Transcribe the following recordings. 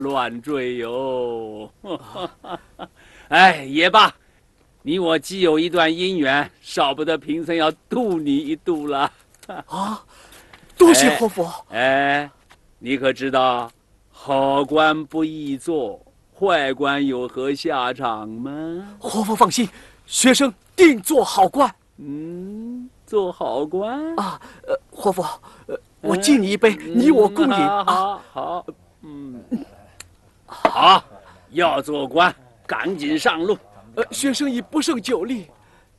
乱坠哟。哎，也罢，你我既有一段姻缘，少不得贫僧要渡你一渡了。 啊，多谢活佛。 哎，你可知道，好官不易做，坏官有何下场吗？ 活佛放心，学生定做好官。 做好官啊，活佛，我敬你一杯，你我共饮啊。 好，好，要做官，赶紧上路。 学生已不胜酒力。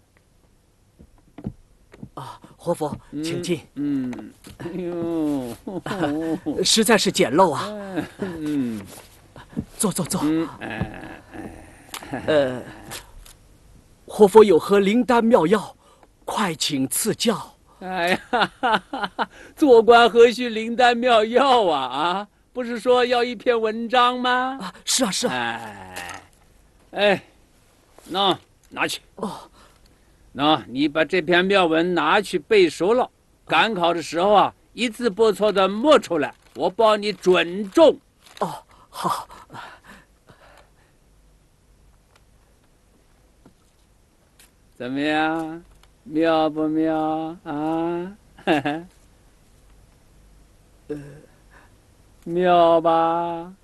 啊，活佛，请进。实在是简陋啊。坐。活佛有何灵丹妙药，快请赐教。 哎呀，做官何须灵丹妙药啊？啊，不是说要一篇文章吗？ 啊，是啊。 哎，拿去。你把这篇妙文拿去背熟了，赶考的时候啊，一字不错的默出来，我保你准中。 哦，好。 怎么样，妙不妙啊？妙吧？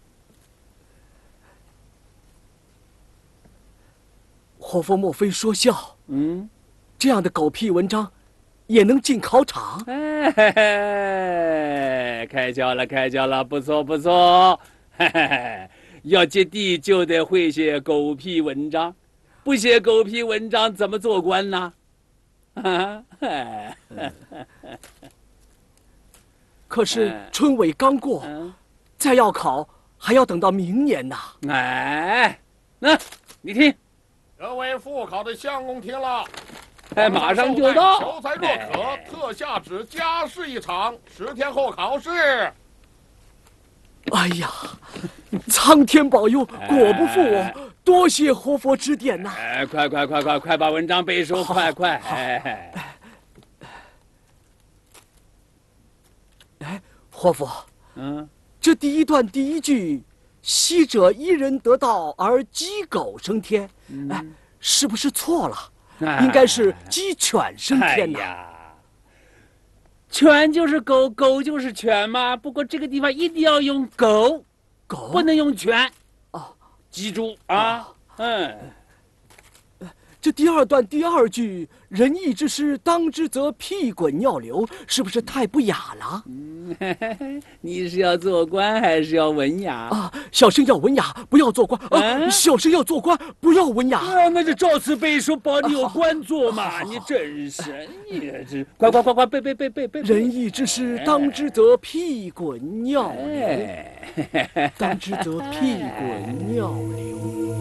活佛莫非说笑？这样的狗屁文章，也能进考场？ 哎，开窍了，不错。要接地就得会写狗屁文章，不写狗屁文章怎么做官呢？ 可是春闱刚过，再要考还要等到明年呐。 哎，那你听， 各位赴考的相公听了。 马上就到。 求才若渴，特下旨加试一场，10天后考试。 哎呀，苍天保佑，果不负我，多谢活佛指点呐！ 快把文章背熟，快！ 哎，活佛，这第一段第一句，昔者一人得道而鸡狗升天，是不是错了？应该是鸡犬升天呐。 犬就是狗，狗就是犬嘛。不过这个地方一定要用狗，不能用犬。记住啊。 这第二段第二句“仁义之师，当之则屁滚尿流”，是不是太不雅了？ 你是要做官还是要文雅啊？小生要文雅，不要做官。小生要做官，不要文雅。 那就照此背书，保你有官做嘛。你真是，你这快背！ 仁义之师，当之则屁滚尿流。当之则屁滚尿流。